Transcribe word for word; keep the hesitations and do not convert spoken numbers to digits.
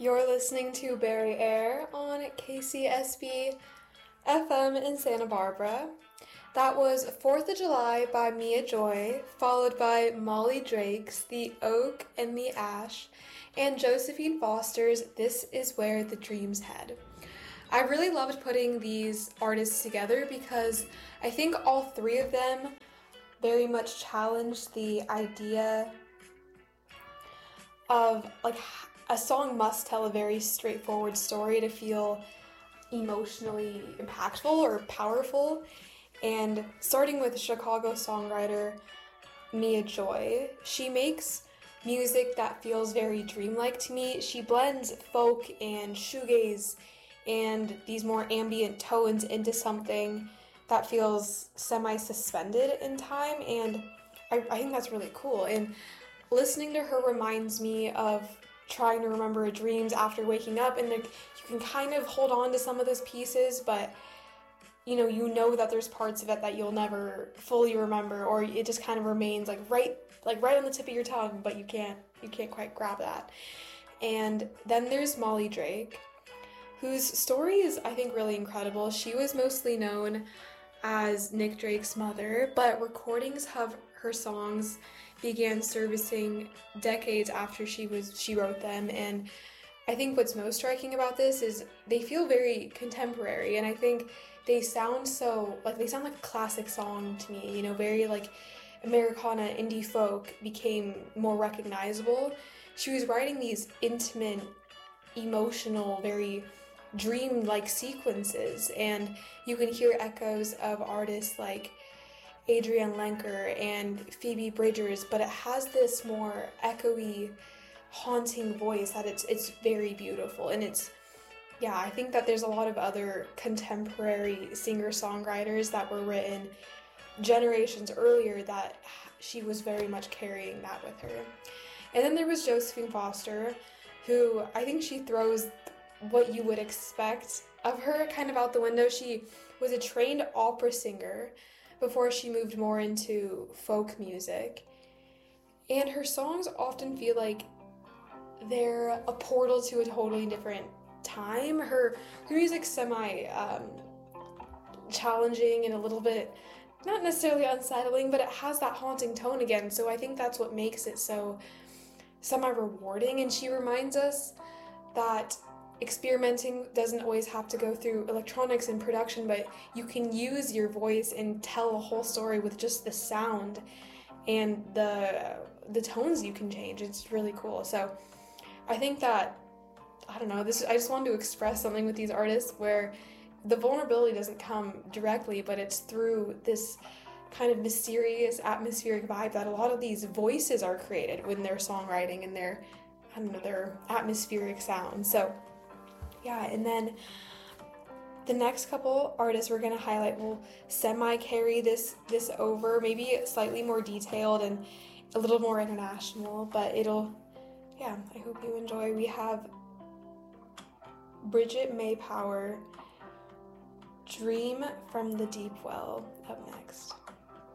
You're listening to Barry Air on K C S B F M in Santa Barbara. That was fourth of July by Mia Joy, followed by Molly Drake's The Oak and the Ash, and Josephine Foster's This Is Where the Dreams Head. I really loved putting these artists together because I think all three of them very much challenged the idea of like a song must tell a very straightforward story to feel emotionally impactful or powerful. And starting with Chicago songwriter Mia Joy, she makes music that feels very dreamlike to me. She blends folk and shoegaze and these more ambient tones into something that feels semi-suspended in time, and I, I think that's really cool. And listening to her reminds me of trying to remember dreams after waking up, and like, you can kind of hold on to some of those pieces, but you know, you know that there's parts of it that you'll never fully remember, or it just kind of remains like right, like right on the tip of your tongue, but you can't, you can't quite grab that. And then there's Molly Drake, whose story is, I think, really incredible. She was mostly known as Nick Drake's mother, but recordings of her songs began surfacing decades after she was she wrote them. And I think what's most striking about this is they feel very contemporary, and I think they sound so like they sound like a classic song to me, you know, very like Americana indie folk became more recognizable. She was writing these intimate, emotional, very dream-like sequences, and you can hear echoes of artists like Adrienne Lenker and Phoebe Bridgers, but it has this more echoey, haunting voice that it's it's very beautiful. And it's, yeah, I think that there's a lot of other contemporary singer-songwriters that were written generations earlier that she was very much carrying that with her. And then there was Josephine Foster, who I think she throws what you would expect of her kind of out the window. She was a trained opera singer before she moved more into folk music, and her songs often feel like they're a portal to a totally different time. Her, her music's semi um, challenging and a little bit not necessarily unsettling, but it has that haunting tone again, so I think that's what makes it so semi-rewarding. And she reminds us that experimenting doesn't always have to go through electronics and production, but you can use your voice and tell a whole story with just the sound and the the tones you can change. It's really cool. So I think that, I don't know, this I just wanted to express something with these artists where the vulnerability doesn't come directly, but it's through this kind of mysterious atmospheric vibe that a lot of these voices are created when they're songwriting and their, I don't know, their atmospheric sound. So yeah, and then the next couple artists we're going to highlight will semi-carry this this over, maybe slightly more detailed and a little more international, but it'll, yeah, I hope you enjoy. We have Bridget May Power, Dream from the Deep Well, up next.